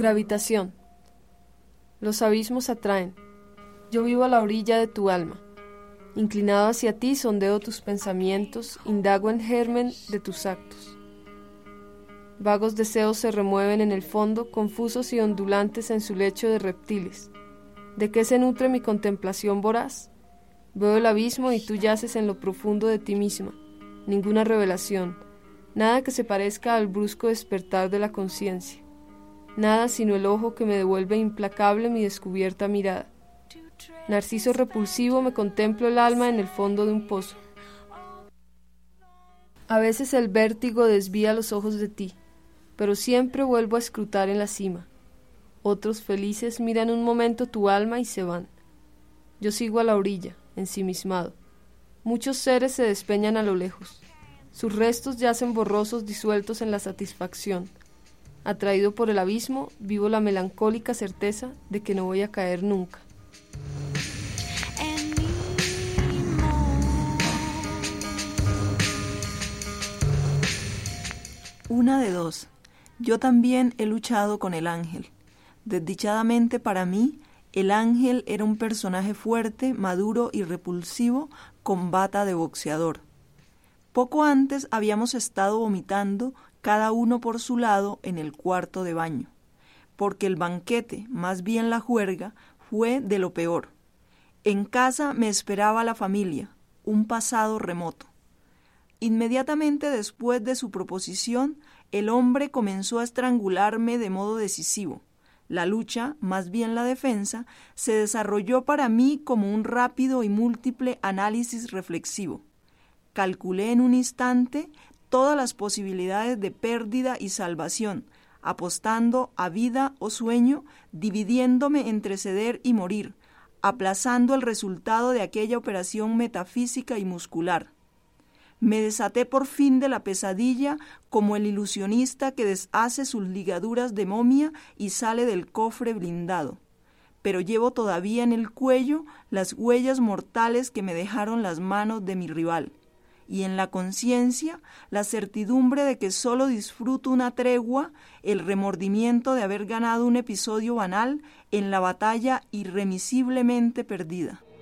Gravitación. Los abismos atraen. Yo vivo a la orilla de tu alma. Inclinado hacia ti, sondeo tus pensamientos, indago en germen de tus actos. Vagos deseos se remueven en el fondo, confusos y ondulantes en su lecho de reptiles. ¿De qué se nutre mi contemplación voraz? Veo el abismo y tú yaces en lo profundo de ti misma. Ninguna revelación, nada que se parezca al brusco despertar de la conciencia. Nada sino el ojo que me devuelve implacable mi descubierta mirada. Narciso repulsivo, me contemplo el alma en el fondo de un pozo. A veces el vértigo desvía los ojos de ti, pero siempre vuelvo a escrutar en la cima. Otros felices miran un momento tu alma y se van. Yo sigo a la orilla, ensimismado. Muchos seres se despeñan a lo lejos. Sus restos yacen borrosos disueltos en la satisfacción. Atraído por el abismo, vivo la melancólica certeza de que no voy a caer nunca. Una de dos. Yo también he luchado con el ángel. Desdichadamente para mí, el ángel era un personaje fuerte, maduro y repulsivo, con bata de boxeador. Poco antes habíamos estado vomitando, cada uno por su lado, en el cuarto de baño, porque el banquete, más bien la juerga, fue de lo peor. En casa me esperaba la familia, un pasado remoto. Inmediatamente después de su proposición, el hombre comenzó a estrangularme de modo decisivo. La lucha, más bien la defensa, se desarrolló para mí como un rápido y múltiple análisis reflexivo. Calculé en un instante todas las posibilidades de pérdida y salvación, apostando a vida o sueño, dividiéndome entre ceder y morir, aplazando el resultado de aquella operación metafísica y muscular. Me desaté por fin de la pesadilla como el ilusionista que deshace sus ligaduras de momia y sale del cofre blindado. Pero llevo todavía en el cuello las huellas mortales que me dejaron las manos de mi rival, y en la conciencia la certidumbre de que solo disfruto una tregua, el remordimiento de haber ganado un episodio banal en la batalla irremisiblemente perdida.